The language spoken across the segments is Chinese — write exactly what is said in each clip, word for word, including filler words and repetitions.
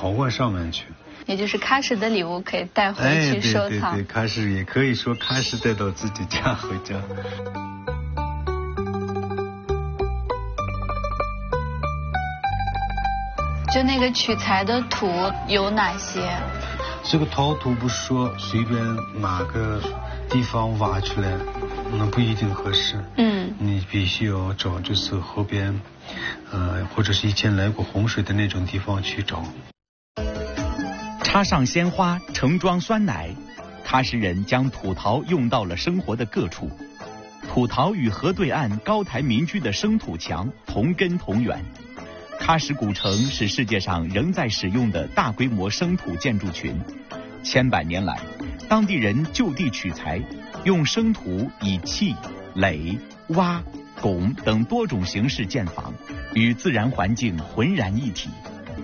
陶罐上面去。 也就是喀什的礼物可以带回去收藏。 哎、对对对，喀什也可以说喀什带到自己家回家。 就那个取材的土有哪些？ 这个陶土不是说随便哪个地方挖出来，那不一定合适。嗯，你必须要找就是河边，呃，或者是以前来过洪水的那种地方去找。 插上鲜花，盛装酸奶，喀什人将土陶用到了生活的各处。土陶与河对岸高台民居的生土墙同根同源。喀什古城是世界上仍在使用的大规模生土建筑群。千百年来，当地人就地取材，用生土以砌、垒、挖、拱等多种形式建房，与自然环境浑然一体。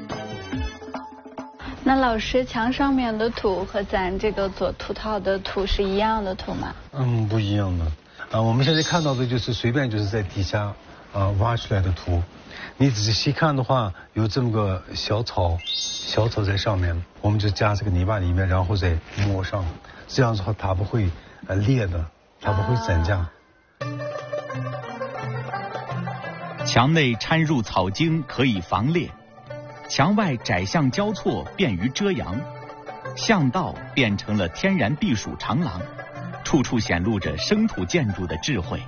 那老师，墙上面的土和咱这个做土陶的土是一样的土吗？ 嗯，不一样的。啊，我们现在看到的就是随便就是在底下啊挖出来的土。你仔细看的话，有这么个小草，小草在上面，我们就加这个泥巴里面，然后再抹上，这样子的话它不会呃裂的，它不会散架。 墙内掺入草茎可以防裂，墙外窄巷交错便于遮阳，巷道变成了天然避暑长廊，处处显露着生土建筑的智慧。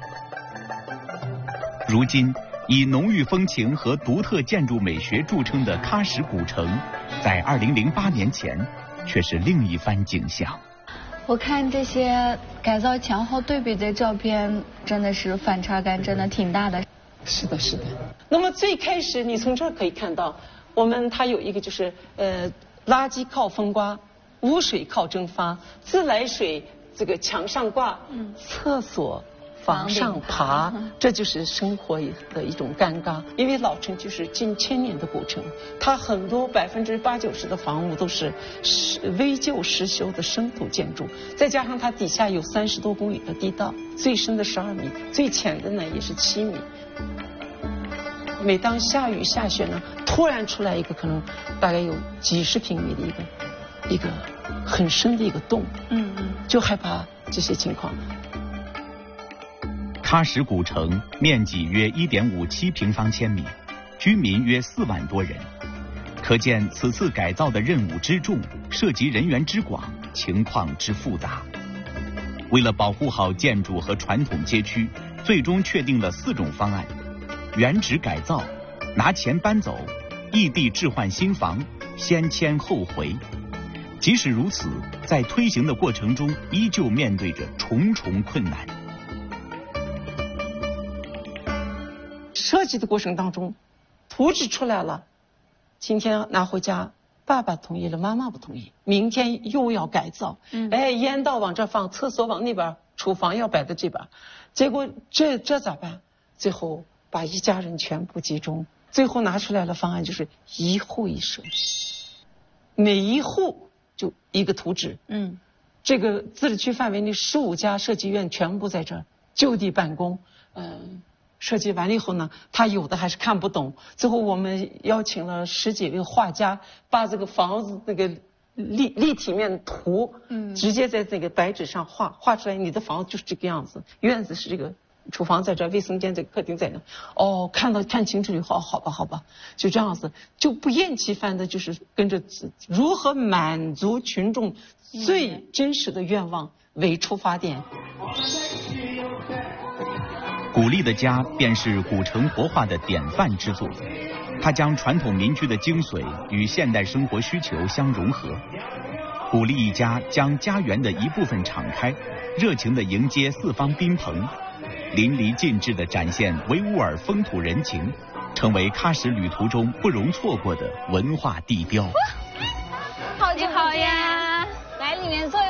如今以浓郁风情和独特建筑美学著称的喀什古城，在二零零八年前却是另一番景象。 我看这些改造墙后对比的照片，真的是反差感真的挺大的。 是的，是的。那么最开始你从这儿可以看到，我们它有一个就是呃，垃圾靠风刮，污水靠蒸发，自来水这个墙上挂，嗯，厕所房上爬，这就是生活的一种尴尬。因为老城就是近千年的古城，它很多百分之八九十的房屋都是危旧失修的生土建筑，再加上它底下有三十多公里的地道，最深的十二米，最浅的呢也是七米。每当下雨下雪呢，突然出来一个可能大概有几十平米的一个一个很深的一个洞，嗯嗯，就害怕这些情况。 喀什古城面积约 一点五七平方千米，居民约四万多人，可见此次改造的任务之重，涉及人员之广，情况之复杂。为了保护好建筑和传统街区，最终确定了四种方案：原址改造、拿钱搬走、异地置换新房、先迁后回。即使如此，在推行的过程中，依旧面对着重重困难。 设计的过程当中，图纸出来了，今天拿回家，爸爸同意了，妈妈不同意，明天又要改造，嗯，哎，烟道往这放，厕所往那边，厨房要摆在这边，结果这这咋办？最后把一家人全部集中，最后拿出来的方案就是一户一设计，每一户就一个图纸，嗯，这个自治区范围内十五家设计院全部在这儿就地办公，嗯。设计完了以后呢，他有的还是看不懂。最后我们邀请了十几位画家，把这个房子那个立立体面图，嗯，直接在那个白纸上画，画出来你的房子就是这个样子，院子是这个，厨房在这，卫生间在客厅在那。哦，看到看清楚以后，好吧好吧，就这样子，就不厌其烦的，就是跟着如何满足群众最真实的愿望为出发点。 古丽的家便是古城活化的典范之作，它将传统民居的精髓与现代生活需求相融合。古丽一家将家园的一部分敞开，热情地迎接四方宾朋，淋漓尽致地展现维吾尔风土人情，成为喀什旅途中不容错过的文化地标。 好就好呀，来里面坐一